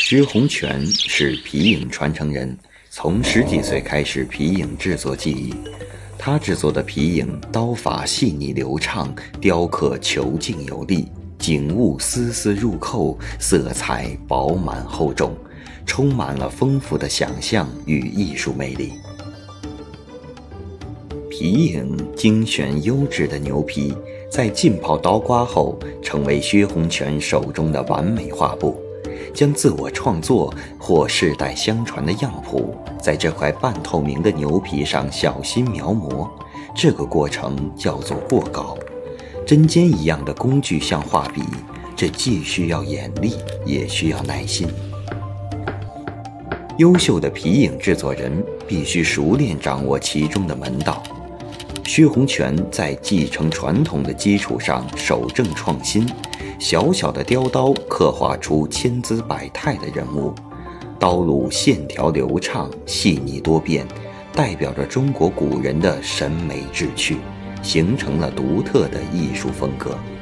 薛洪权是皮影传承人，从10几岁开始皮影制作技艺。他制作的皮影刀法细腻流畅，雕刻遒劲有力，景物丝丝入扣，色彩饱满厚重，充满了丰富的想象与艺术魅力。皮影精选优质的牛皮，在浸泡刀刮后，成为薛洪权手中的完美画布。将自我创作或世代相传的样谱，在这块半透明的牛皮上小心描摹，这个过程叫做过稿。针尖一样的工具像画笔，这既需要眼力，也需要耐心。优秀的皮影制作人必须熟练掌握其中的门道。薛洪权在继承传统的基础上守正创新，小小的雕刀刻画出千姿百态的人物，刀路线条流畅，细腻多变，代表着中国古人的审美志趣，形成了独特的艺术风格。